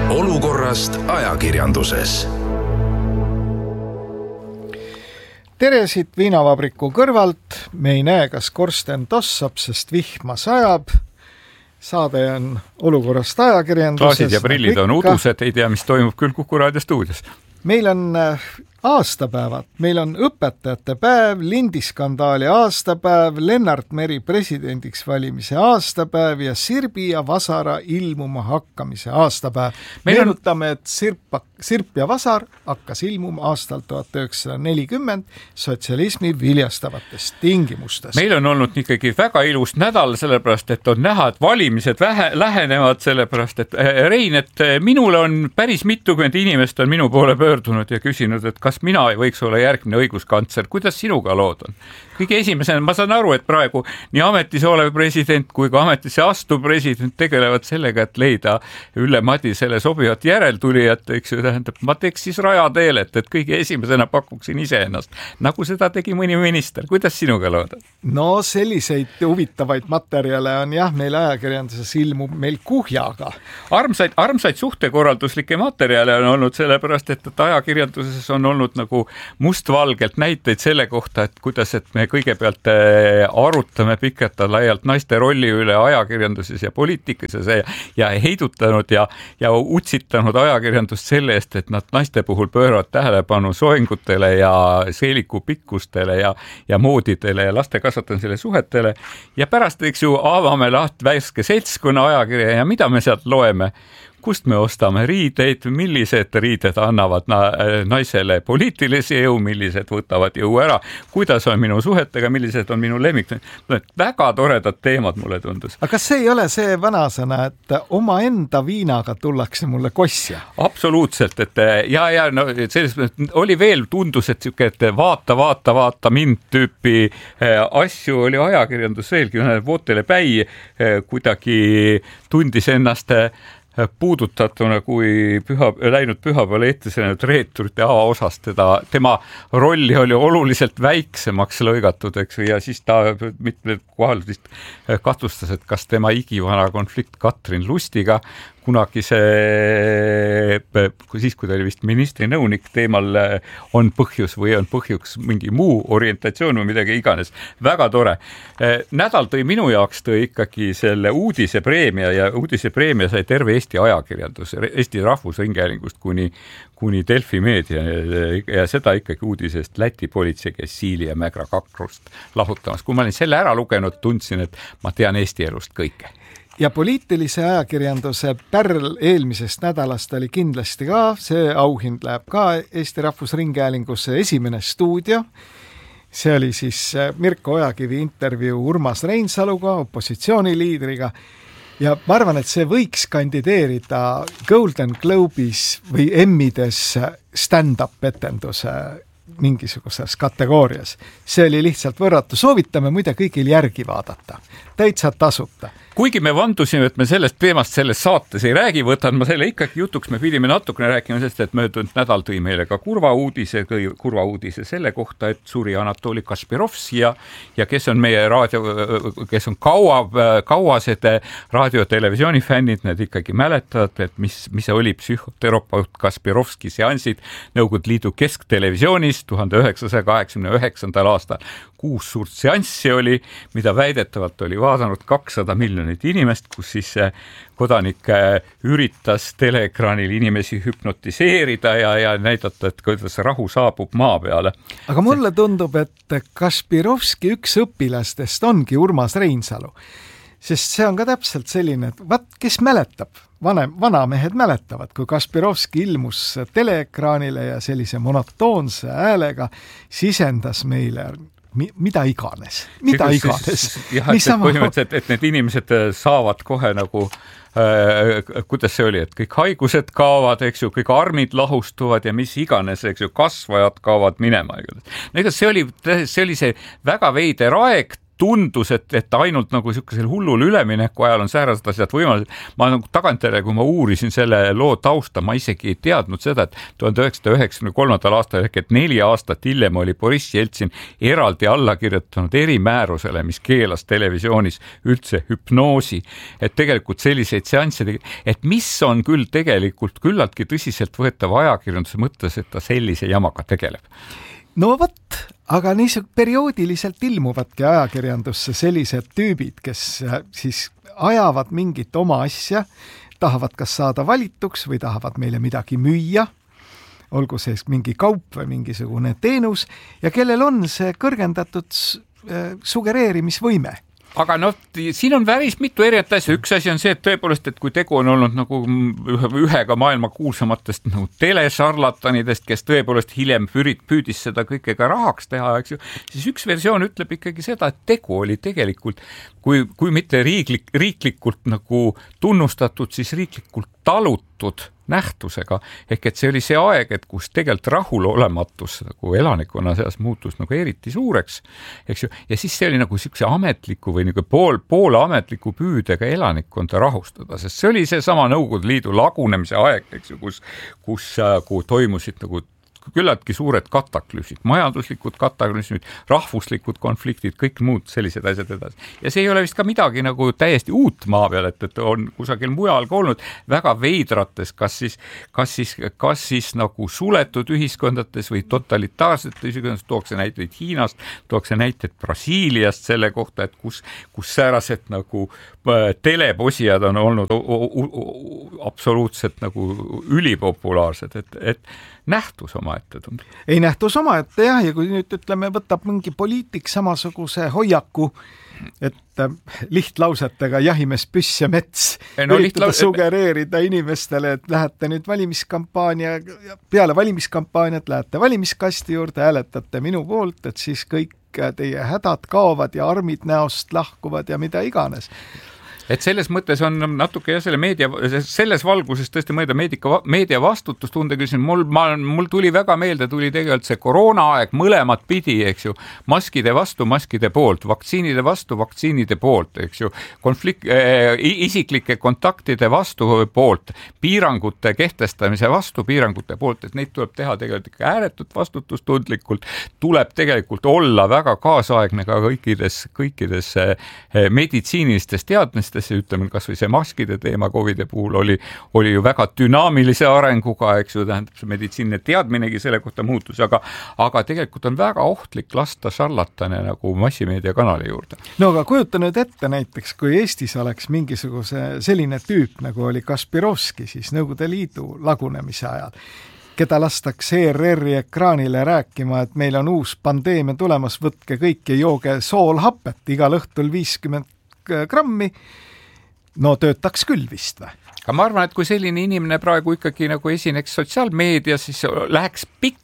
Olukorrast ajakirjanduses. Tere siit viinavabriku kõrvalt. Me ei näe, kas korsten tossab, sest vihma sajab. Saade on Olukorrast ajakirjanduses. Klaasid ja prillid on udused, ei tea, mis toimub küll Kuku Raadio stuudios. Meil on aastapäevad. Meil on õpetajate päev, lindiskandaali aastapäev, Lennart Meri presidendiks valimise aastapäev ja Sirbi ja Vasara ilmuma hakkamise aastapäev. Meenutame, et Sirp ja Vasar hakkas ilmuma aastal 1940 sotsialismi viljastavates tingimustes. Meil on olnud ikkagi väga ilus nädal, sellepärast, et on näha, et valimised lähenevad, sellepärast, et Rein, et minule on päris mitukümmend inimest on minu poole pöördunud ja küsinud, et kas mina ei võiks olla järgmine õiguskantsler. Kuidas sinuga lood on? Kõige esimesena, ma saan aru, et praegu nii ametis olev president kui ka ametisse astuv president tegelevad sellega, et leida Ülle Madisele sobivat järeltulijat, eks ju, tähendab, ma teeks siis rajateelet, et kõige esimesena pakuksin iseennast, nagu seda tegi mõni minister. Kuidas sinuga lood on? No selliseid huvitavaid materjale on jah, meil ajakirjanduses ilmub meil kuhjaga. Armsaid suhtekorralduslikke materjale on olnud sellepärast, et ajakirjanduses on olnud nagu mustvalgelt näiteid selle kohta, et kuidas, et me kõigepealt arutame pikalt laialt naiste rolli üle ajakirjanduses ja poliitikases ja heidutanud ja utsitanud ajakirjandust selle eest, et nad naiste puhul pööravad tähelepanu soengutele ja seeliku pikkustele ja moodidele ja laste kasvatamisele suhetele ja pärast, eks ju, avame värske seltskonna ajakirja ja mida me sealt loeme? Kust me ostame riideid, millised riided annavad naisele poliitilise jõu, millised võtavad jõu ära, kuidas on minu suhetega, millised on minu lemmik. Väga toredad teemad mulle tundus. Aga kas see ei ole see vanasõna, et oma enda viinaga tullakse mulle kosja? Absoluutselt, et no, selles oli veel tundus, et vaata mind tüüpi asju oli ajakirjandus veelgi, Vootele Päi kuidagi tundis ennast puudutatuna, kui läinud pühapäeva eetrise reeturite avaosast tema rolli oli oluliselt väiksemaks lõigatud, eks, ja siis ta mitmel kohal vist kahtlustas, et kas tema igivana konflikt Katrin Lustiga kunagi siis, kui ta oli vist ministri nõunik, teemal on põhjus või on põhjuks mingi muu orientatsioon või midagi iganes. Väga tore. Nädal minu jaoks tõi ikkagi selle uudisepreemia ja uudisepreemia sai terve Eesti ajakirjandus, Eesti Rahvusringhäälingust kuni Delfi meedia ja seda ikkagi uudisest Läti politsei käis Siili ja Mägra kakrust lahutamas. Kui ma olin selle ära lugenud, tundsin, et ma tean Eesti elust kõike. Ja poliitilise ajakirjanduse pärl eelmisest nädalast oli kindlasti ka, see auhind läheb ka Eesti Rahvusringhäälingusse, esimene stuudio. See oli siis Mirko Ojakivi intervjuu Urmas Reinsaluga, opositsiooniliidriga. Ja ma arvan, et see võiks kandideerida Golden Globe'is või Emmides stand-up etenduse mingisuguses kategoorias. See oli lihtsalt võrratu. Soovitame muide kõigil järgi vaadata. Täitsa tasuta. Kuigi me vandusime, et me sellest teemast selles saates ei räägi, võtan ma selle ikkagi jutuks, me pidime natukene rääkima sellest, et möödunud nädal tõi meile ka kurva uudise selle kohta, et suri Anatoli Kaspirovski ja kes on meie kes on kauased raadio- ja televisioonifännid, need ikkagi mäletavad, et mis oli psühhoterapeut Kaspirovski seansid Nõukogude Liidu kesktelevisionis 1989. aastal. 6 suurt seanssi oli, mida väidetavalt oli vaadanud 200 miljonit inimest, kus siis kodanik üritas teleekraanil inimesi hüpnotiseerida ja näidata, et kuidas rahu saabub maa peale. Aga mulle tundub, et Kaspirovski üks õpilastest ongi Urmas Reinsalu. Sest see on ka täpselt selline, et kes mäletab? Vanamehed mäletavad, kui Kaspirovski ilmus teleekraanile ja sellise monotoonse häälega sisendas meile mida iganes. Jah, põhimõtteliselt, et need inimesed saavad kohe nagu kuidas see oli, et kõik haigused kaovad, eks ju, kõik armid lahustuvad ja mis iganes, eks ju, kasvajad kaovad minema. See oli see väga veider aeg, tundus, et ainult nagu niisugusel hullul ülemineku ajal on säärased asjad võimalused. Ma nagu tagantjärele, kui ma uurisin selle loo tausta, ma isegi ei teadnud seda, et 1993. aastal ehk et 4 aastat hiljem oli Boriss Jeltsin eraldi alla kirjutanud erimäärusele, mis keelas televisioonis üldse hüpnoosi. Et tegelikult selliseid seansse, et mis on küll tegelikult küllaltki tõsiselt võetav ajakirjanduse mõttes, et ta sellise jamaga tegeleb. No vot, aga niisugune perioodiliselt ilmuvadki ajakirjandusse sellised tüübid, kes siis ajavad mingit oma asja, tahavad kas saada valituks või tahavad meile midagi müüa, olgu sees mingi kaup või mingisugune teenus, ja kellel on see kõrgendatud sugereerimisvõime. Aga siin on päris mitu erinevat asja. Üks asi on see, et tõepoolest, et kui tegu on olnud nagu ühega maailma kuulsamatest nagu telesarlatanidest, kes tõepoolest hiljem püüdis seda kõike ka rahaks teha, eks ju, siis üks versioon ütleb ikkagi seda, et tegu oli tegelikult, kui mitte riiklikult nagu tunnustatud, siis riiklikult talutud nähtusega, ehk et see oli see aeg, et kus tegelikult rahulolematus nagu elanikkonna seas muutus nagu eriti suureks, eks ju, ja siis see oli nagu niisuguse ametliku või nagu poole ametliku püüdega elanikkonda rahustada, sest see oli seesama Nõukogude Liidu lagunemise aeg, eks ju, kus toimusid nagu küllaltki suured kataklüsid, majanduslikud kataklüsid, rahvuslikud konfliktid, kõik muud sellised asjad edasi. Ja see ei ole vist ka midagi nagu täiesti uut maa peal, et on kusagil mujal ka olnud väga veidrates, kas siis nagu suletud ühiskondades või totalitaarsetes ühiskondades, tuokse näiteid Hiinast, tuokse näiteid Brasiiliast selle kohta, et kus säärased nagu teleposijad on olnud absoluutselt nagu ülipopulaarsed, et nähtus omaette tundub. Ei nähtus omaette jah, ja kui nüüd ütleme, võtab mingi poliitik samasuguse hoiaku, et lihtlausetega jahimees, püss ja mets üritada sugereerida inimestele, et lähete nüüd peale valimiskampaaniat lähete valimiskasti juurde, hääletate minu poolt, et siis kõik teie hädad kaovad ja armid näost lahkuvad ja mida iganes. Et selles mõttes on natuke selle selles valguses tõesti mõelda meedia vastutustunde küsimus. Mul tuli väga meelde, tuli tegelikult see koroonaaeg mõlemad pidi, eks ju, maskide vastu, maskide poolt, vaktsiinide vastu, vaktsiinide poolt, eks ju, isiklike kontaktide vastu poolt, piirangute kehtestamise vastu piirangute poolt, et neid tuleb teha tegelikult ääretult vastutustundlikult, tuleb tegelikult olla väga kaasaegne ka kõikides meditsiinilistes teadmistes, ütleme, kas või see maskide teema COVID-i puhul oli ju väga dünaamilise arenguga, eks ju, tähendab see meditsiinne teadminegi selle kohta muutus, aga tegelikult on väga ohtlik lasta šarlatane nagu massimeedia kanali juurde. No aga kujuta nüüd ette näiteks, kui Eestis oleks mingisuguse selline tüüp, nagu oli Kaspirovski siis Nõukogude Liidu lagunemise ajal, keda lastakse ERR-i ekraanile rääkima, et meil on uus pandeemia tulemas, võtke kõik ja jooge soolhapet, igal õhtul 50 grammi, no töötaks küll vist või? Aga ma arvan, et kui selline inimene praegu ikkagi nagu esineks sotsiaalmeedias, siis läheks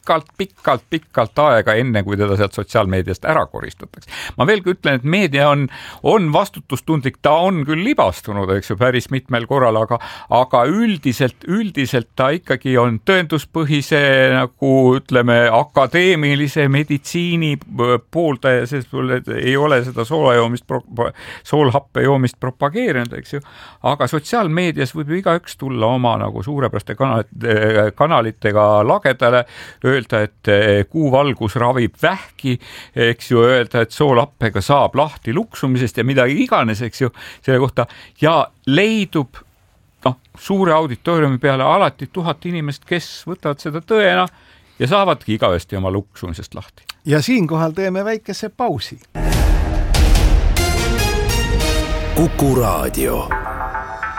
pikalt aega enne, kui teda sealt sotsiaalmeediast ära koristatakse. Ma veelgi ütlen, et meedia on vastutustundlik, ta on küll libastunud, eks ju, päris mitmel korral, aga üldiselt ta ikkagi on tõenduspõhise nagu ütleme akadeemilise meditsiini pooldaja, sest ei ole seda soolhappe joomist propageerinud, eks ju, aga sotsiaalmeedias võib igaüks tulla oma nagu suurepäraste kanalitega lagedale, öelda, et kuuvalgus ravib vähki, eks ju, öelda, et soolappega saab lahti luksumisest ja midagi iganes, eks ju, selle kohta, ja leidub suure auditooriumi peale alati 1000 inimest, kes võtavad seda tõena ja saavadki igavesti oma luksumisest lahti. Ja siinkohal teeme väikese pausi. Kuku Raadio.